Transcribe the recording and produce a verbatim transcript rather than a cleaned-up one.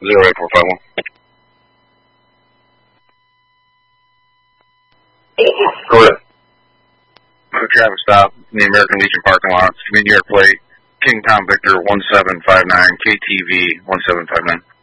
zero eight four five one. Correct. Traffic stop in the American Legion parking lot. New York plate, King Tom Victor one seven five nine, K T V one seven five nine.